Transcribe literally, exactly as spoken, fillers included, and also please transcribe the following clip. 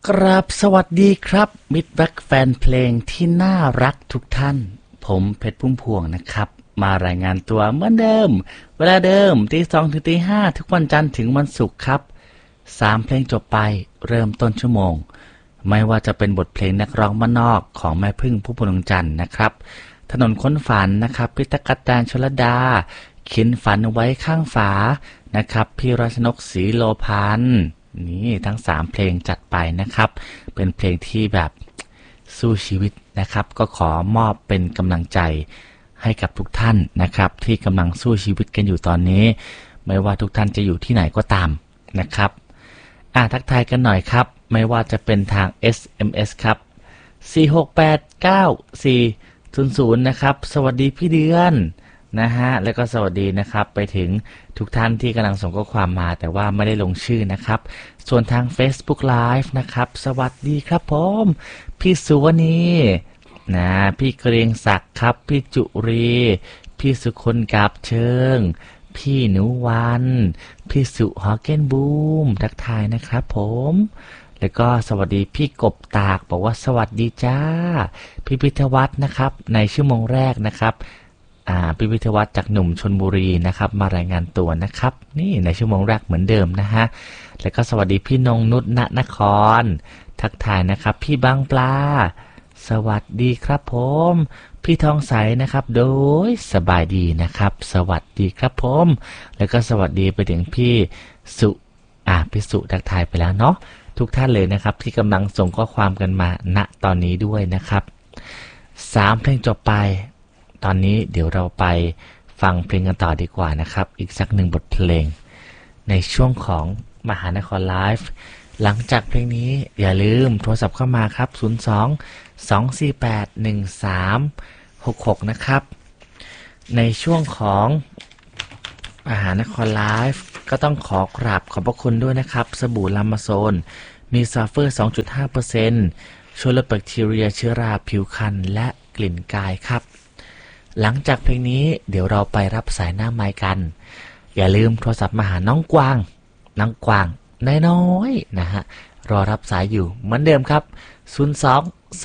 กราบสวัสดีครับมิตรรักแฟนเพลงที่น่ารักทุกท่านผมเพชรพุ่มพวงนะครับมารายงานตัวเหมือนเดิมเวลาเดิมตีสองถึงตีห้าทุกวันจันทร์ถึงวันศุกร์ครับสามเพลงจบไปเริ่มต้นชั่วโมงไม่ว่าจะเป็นบทเพลงนักร้องบ้านนอกของแม่พึ่งพุ่มพวงดวงจันทร์นะครับถนนค้นฝันนะครับพิตกัดแตนชลดาเขียนฝันไว้ข้างฝานะครับพี่รัชนกศรีโลพันธ์นี่ทั้งสามเพลงจัดไปนะครับเป็นเพลงที่แบบสู้ชีวิตนะครับก็ขอมอบเป็นกำลังใจให้กับทุกท่านนะครับที่กำลังสู้ชีวิตกันอยู่ตอนนี้ไม่ว่าทุกท่านจะอยู่ที่ไหนก็ตามนะครับอ่ะทักทายกันหน่อยครับไม่ว่าจะเป็นทาง เอส เอ็ม เอส ครับสี่ หก แปด เก้า สี่ ศูนย์ ศูนย์นะครับสวัสดีพี่เดือนนะฮะแล้วก็สวัสดีนะครับไปถึงทุกท่านที่กำลังส่งข้อความมาแต่ว่าไม่ได้ลงชื่อนะครับส่วนทาง Facebook Live นะครับสวัสดีครับผมพี่สุวณีนะพี่เกรียงศักดิ์ครับพี่จุรีพี่สุคนกาบเชิงพี่หนูวันพี่สุฮอเกนบูมทักทายนะครับผมแล้วก็สวัสดีพี่กบตากบอกว่าสวัสดีจ้าพี่พิทวัฒน์นะครับในชั่วโมงแรกนะครับอ่าพี่พิทวัฒน์จากหนุ่มชลบุรีนะครับมารายงานตัวนะครับนี่ในชั่วโมงแรกเหมือนเดิมนะฮะแล้วก็สวัสดีพี่นงนุชณนครทักทายนะครับพี่บางปลาสวัสดีครับผมพี่ทองใสนะครับโดยสบายดีนะครับสวัสดีครับผมแล้วก็สวัสดีไปถึงพี่สุอ่าพี่สุทักทายไปแล้วเนาะทุกท่านเลยนะครับที่กำลังส่งข้อความกันมาณตอนนี้ด้วยนะครับสามเพลงจบไปตอนนี้เดี๋ยวเราไปฟังเพลงกันต่อดีกว่านะครับอีกสักหนึ่งบทเพลงในช่วงของมหานครไลฟ์หลังจากเพลงนี้อย่าลืมโทรศัพท์เข้ามาครับศูนย์ สอง สอง สี่ แปด หนึ่ง สาม หก หกนะครับในช่วงของมหานครไลฟ์ก็ต้องขอกราบขอบพระคุณด้วยนะครับสบู่ลามาโซนมีซัลเฟอร์ สองจุดห้าเปอร์เซ็นต์ ช่วยลดแบคทีเรียเชื้อราผิวคันและกลิ่นกายครับหลังจากเพลงนี้เดี๋ยวเราไปรับสายหน้าไมค์กันอย่าลืมโทรศัพท์มาหาน้องกวางน้องกวางน้อยๆนะฮะรอรับสายอยู่เหมือนเดิมครับศูนย์ สอง